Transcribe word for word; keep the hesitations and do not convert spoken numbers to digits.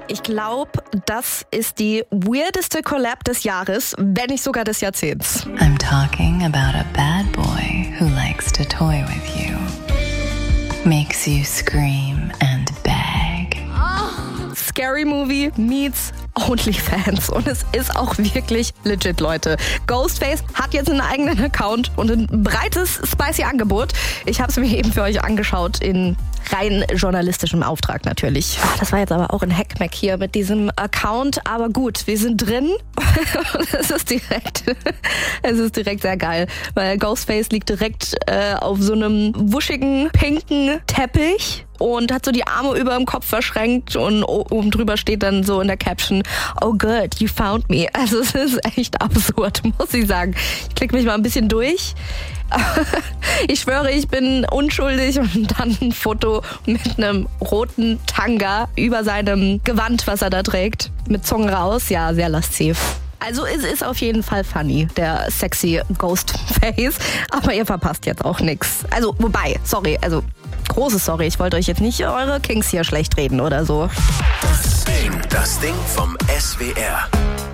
Ich glaube, das ist die weirdeste Collab des Jahres, wenn nicht sogar des Jahrzehnts. I'm talking about a bad boy who likes to toy with you. Makes you scream and beg. Scary Movie meets OnlyFans. Und es ist auch wirklich legit, Leute. Ghostface hat jetzt einen eigenen Account und ein breites, spicy Angebot. Ich habe es mir eben für euch angeschaut in rein journalistischem Auftrag natürlich. Das war jetzt aber auch ein Hackmack hier mit diesem Account. Aber gut, wir sind drin. es ist direkt, es ist direkt sehr geil, weil Ghostface liegt direkt äh, auf so einem wuschigen, pinken Teppich und hat so die Arme über dem Kopf verschränkt und oben drüber steht dann so in der Caption, oh good, you found me. Also es ist echt absurd, muss ich sagen. Ich klicke mich mal ein bisschen durch. Ich schwöre, ich bin unschuldig und dann ein Foto mit einem roten Tanga über seinem Gewand, was er da trägt, mit Zunge raus. Ja, sehr lasziv. Also es ist auf jeden Fall funny, der sexy Ghostface, aber ihr verpasst jetzt auch nichts. Also, wobei, sorry, also großes Sorry, ich wollte euch jetzt nicht eure Kings hier schlecht reden oder so. Das Ding, das Ding vom S W R.